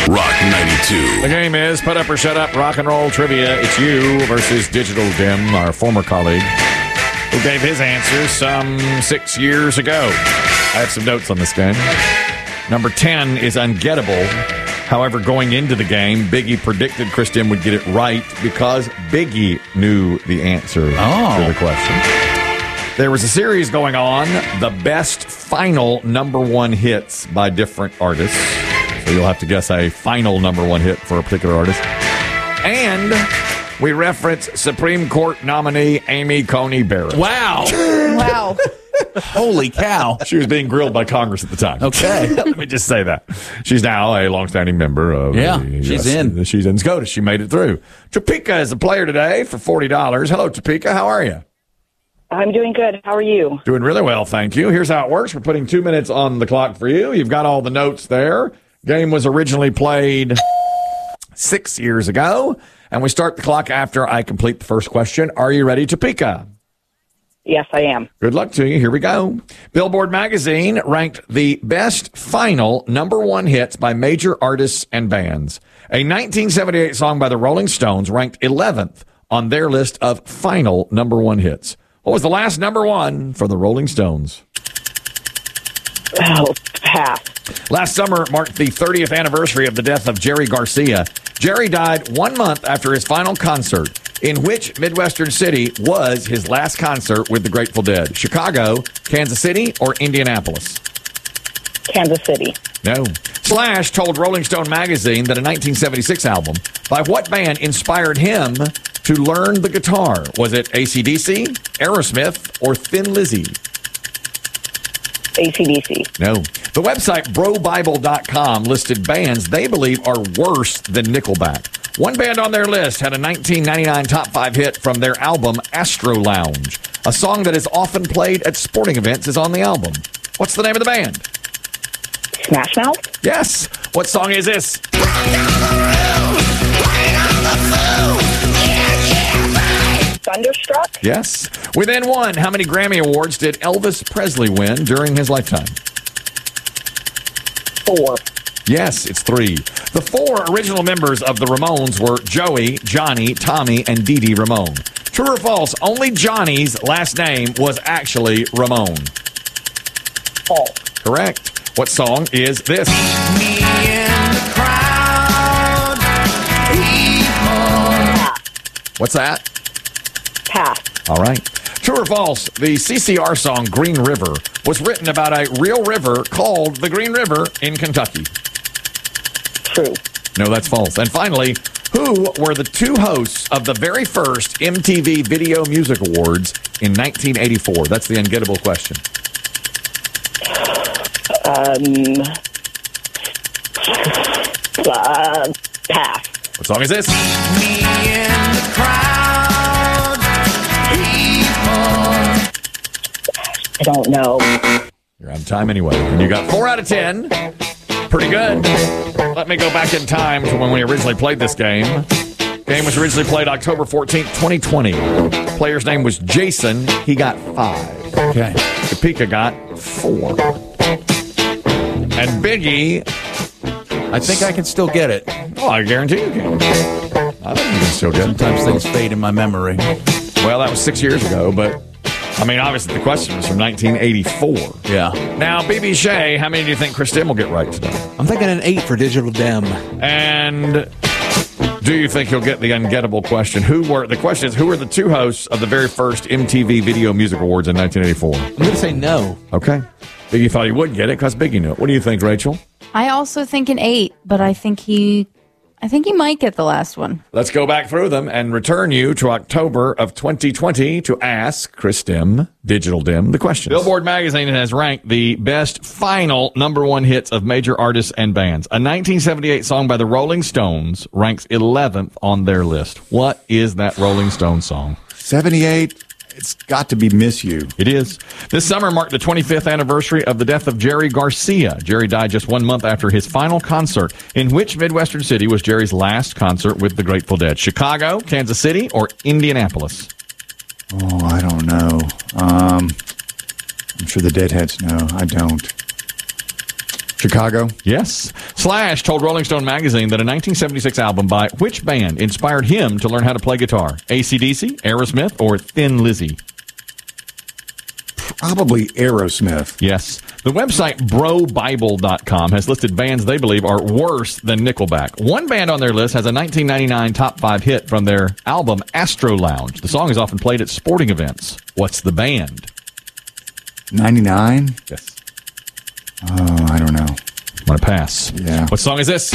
Rock 92. The game is Put Up or Shut Up Rock and Roll Trivia. It's you versus Digital Dim, our former colleague, who gave his answers some 6 years ago. I have some notes on this game. Number 10 is ungettable. However, going into the game, Biggie predicted Chris Dim would get it right because Biggie knew the answer to the question. There was a series going on, the best final number one hits by different artists. So you'll have to guess a final number one hit for a particular artist. And we reference Supreme Court nominee Amy Coney Barrett. Wow. Wow. Holy cow. She was being grilled by Congress at the time. Okay. Let me just say that. She's now a longstanding member of she's in. She's in SCOTUS. She made it through. Topeka is the player today for $40. Hello, Topeka. How are you? I'm doing good. How are you? Doing really well, thank you. Here's how it works. We're putting 2 minutes on the clock for you. You've got all the notes there. Game was originally played 6 years ago, and we start the clock after I complete the first question. Are you ready, Topeka? Yes, I am. Good luck to you. Here we go. Billboard magazine ranked the best final number one hits by major artists and bands. A 1978 song by the Rolling Stones ranked 11th on their list of final number one hits. What was the last number one for the Rolling Stones? Oh, pass. Last summer marked the 30th anniversary of the death of Jerry Garcia. Jerry died 1 month after his final concert. In which Midwestern city was his last concert with the Grateful Dead? Chicago, Kansas City, or Indianapolis? Kansas City. No. Slash told Rolling Stone magazine that a 1976 album by what band inspired him to learn the guitar? Was it AC/DC, Aerosmith, or Thin Lizzy? AC/DC. No. The website BroBible.com listed bands they believe are worse than Nickelback. One band on their list had a 1999 top 5 hit from their album Astro Lounge. A song that is often played at sporting events is on the album. What's the name of the band? Smash Mouth? Yes. What song is this? Thunderstruck? Yes. Within one, how many Grammy Awards did Elvis Presley win during his lifetime? 4. Yes, it's 3. The 4 original members of the Ramones were Joey, Johnny, Tommy, and Dee Dee Ramone. True or false, only Johnny's last name was actually Ramone. False. Correct. What song is this? Me in the crowd, people. What's that? Pass. All right. True or false, the CCR song Green River was written about a real river called the Green River in Kentucky. True. No, that's false. And finally, who were the 2 hosts of the very first MTV Video Music Awards in 1984? That's the ungettable question. Pass. What song is this? Me in the crowd, people. I don't know. You're out of time anyway. And you got 4 out of 10. Pretty good. Let me go back in time to when we originally played this game. Game was originally played October 14th, 2020. Player's name was Jason. He got 5. Okay. Topeka got 4. And Biggie, I think I can still get it. oh, I guarantee you can. I think you can still get it. Sometimes things fade in my memory. Well, that was 6 years ago, but I mean, obviously the question was from 1984. Yeah. Now, BB Shea, how many do you think Chris Dim will get right today? I'm thinking an 8 for Digital Dim. And do you think he'll get the ungettable question? The question is, who were the 2 hosts of the very first MTV Video Music Awards in 1984? I'm going to say no. Okay. Biggie thought he would get it because Biggie knew it. What do you think, Rachel? I also think an 8, but I think he might get the last one. Let's go back through them and return you to October of 2020 to ask Chris Dim, Digital Dim, the question. Billboard magazine has ranked the best final number one hits of major artists and bands. A 1978 song by the Rolling Stones ranks 11th on their list. What is that Rolling Stones song? 78. It's got to be Miss You. It is. This summer marked the 25th anniversary of the death of Jerry Garcia. Jerry died just 1 month after his final concert. In which Midwestern city was Jerry's last concert with the Grateful Dead? Chicago, Kansas City, or Indianapolis? Oh, I don't know. I'm sure the Deadheads know. I don't. Chicago. Yes. Slash told Rolling Stone magazine that a 1976 album by which band inspired him to learn how to play guitar? AC/DC, Aerosmith, or Thin Lizzy? Probably Aerosmith. Yes. The website brobible.com has listed bands they believe are worse than Nickelback. One band on their list has a 1999 top 5 hit from their album Astro Lounge. The song is often played at sporting events. What's the band? 99? Yes. Oh, I don't know. I'm going to pass. Yeah. What song is this?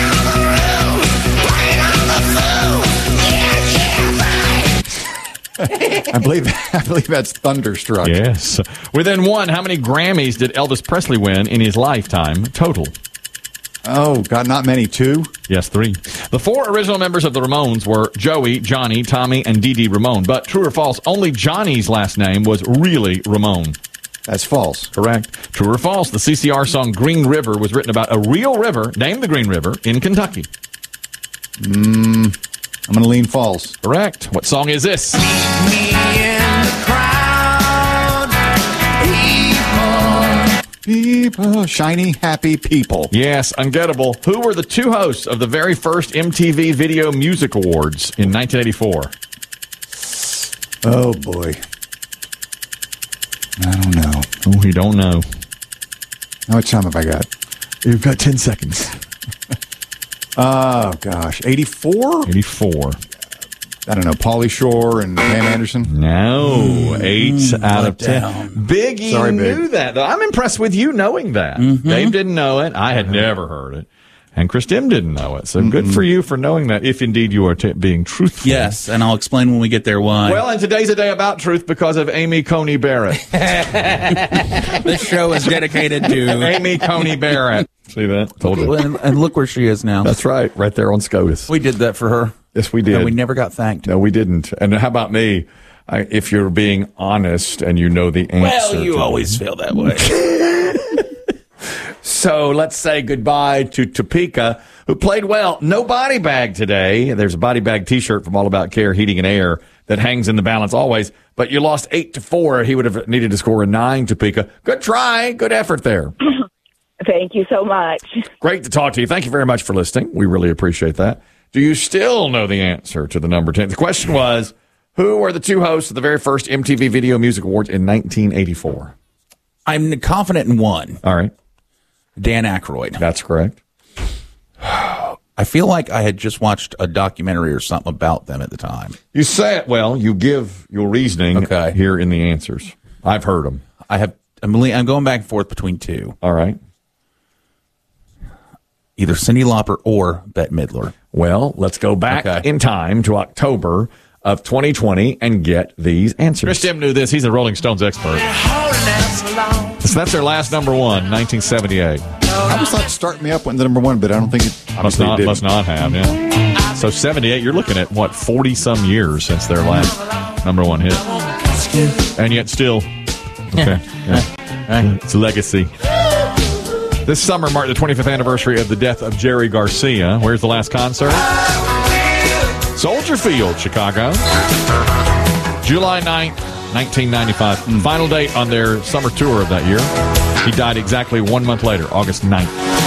I believe that's Thunderstruck. Yes. Within one, how many Grammys did Elvis Presley win in his lifetime total? Oh, God, not many. 2? Yes, 3. The 4 original members of the Ramones were Joey, Johnny, Tommy, and Dee Dee Ramone. But true or false, only Johnny's last name was really Ramone. That's false. Correct. True or false, the CCR song Green River was written about a real river named the Green River in Kentucky. I'm going to lean false. Correct. What song is this? Me in the crowd, People. Shiny, happy people. Yes, ungettable. Who were the 2 hosts of the very first MTV Video Music Awards in 1984? Oh, boy. I don't know. Oh, you don't know. How much time have I got? You've got 10 seconds. Oh, gosh. 84? 84. I don't know. Pauly Shore and Pam Anderson? No. 8 out of 10. down. Biggie Sorry, knew Big. that, though. I'm impressed with you knowing that. Dave didn't know it. I had never heard it. And Chris Dim didn't know it. So good for you for knowing that, if indeed you are being truthful. Yes, and I'll explain when we get there why. Well, and today's a day about truth because of Amy Coney Barrett. this show is dedicated to. Amy Coney Barrett. See that? Told you. And look where she is now. That's right. Right there on SCOTUS. We did that for her. Yes, we did. And we never got thanked. No, we didn't. And how about me? If you're being honest and you know the answer. Well, you to always feel that way. So let's say goodbye to Topeka, who played well. No body bag today. There's a body bag T-shirt from All About Care Heating and Air that hangs in the balance always. But you lost 8-4. He would have needed to score a 9, Topeka. Good try. Good effort there. Thank you so much. Great to talk to you. Thank you very much for listening. We really appreciate that. Do you still know the answer to the number 10? The question was, who are the 2 hosts of the very first MTV Video Music Awards in 1984? I'm confident in one. All right. Dan Aykroyd. That's correct. I feel like I had just watched a documentary or something about them at the time. You say it well. You give your reasoning here in the answers. I've heard them. I'm going back and forth between 2. All right. Either Cyndi Lauper or Bette Midler. Well, let's go back in time to October of 2020 and get these answers. Chris Dim knew this. He's a Rolling Stones expert. So that's their last number 1, 1978. I was thought Start Me Up went to number 1, but I don't think it Must not have, yeah. So 78, you're looking at, 40-some years since their last number 1 hit. And yet still, okay, yeah. It's a legacy. This summer marked the 25th anniversary of the death of Jerry Garcia. Where's the last concert? Soldier Field, Chicago. July 9th, 1995. Final date on their summer tour of that year. He died exactly 1 month later, August 9th.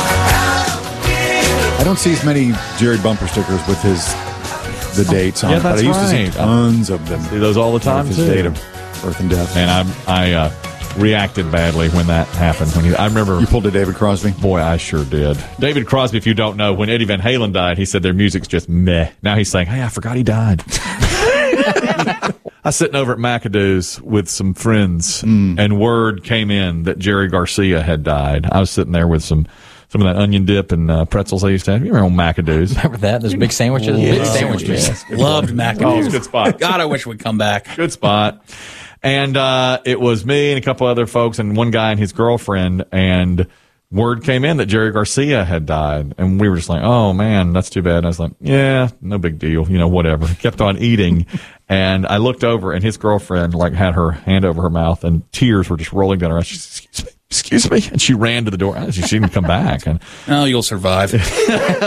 I don't see as many Jerry bumper stickers with the dates on it, but I used to see tons of them. See those all the time, with his date of birth and death. And I reacted badly when that happened. I remember you pulled a David Crosby. Boy, I sure did. David Crosby, if you don't know, when Eddie Van Halen died, he said their music's just meh. Now he's saying, hey, I forgot he died. I was sitting over at McAdoo's with some friends, and word came in that Jerry Garcia had died. I was sitting there with some of that onion dip and pretzels I used to have. You remember McAdoo's? Remember that? Those big sandwiches? Yeah. Big sandwiches. Yes. Loved McAdoo's. Oh, it's a good spot. God, I wish we'd come back. Good spot. And it was me and a couple other folks and one guy and his girlfriend, and word came in that Jerry Garcia had died. And we were just like, oh, man, that's too bad. And I was like, yeah, no big deal. Whatever. Kept on eating. And I looked over, and his girlfriend had her hand over her mouth, and tears were just rolling down her eyes. She said, excuse me. And she ran to the door. She didn't come back. And oh, you'll survive. Is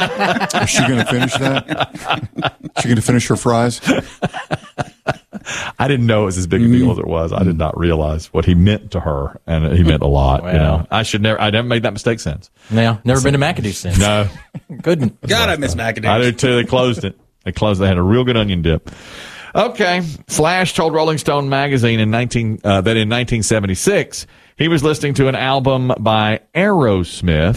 she going to finish that? Is she going to finish her fries? I didn't know it was as big a deal as it was. I did not realize what he meant to her, and he meant a lot. Wow. You know, I never made that mistake since. Yeah, never been to McAdoo since. No, Couldn't. God, I miss McAdoo. I did too. They closed it. They had a real good onion dip. Okay, Slash told Rolling Stone magazine that in 1976 he was listening to an album by Aerosmith.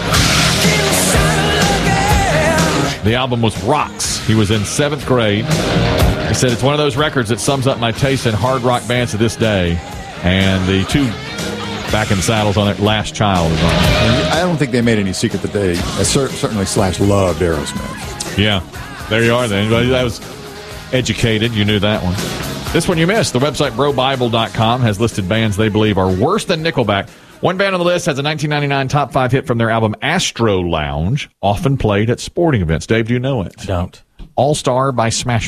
The album was Rocks. He was in 7th grade. He said, it's one of those records that sums up my taste in hard rock bands to this day. And the two back in the saddles on it, Last Child is on it. I don't think they made any secret that they certainly Slash loved Aerosmith. Yeah, there you are then. Anybody that was educated, you knew that one. This one you missed. The website BroBible.com has listed bands they believe are worse than Nickelback. One band on the list has a 1999 top 5 hit from their album Astro Lounge, often played at sporting events. Dave, do you know it? Don't. All Star by Smash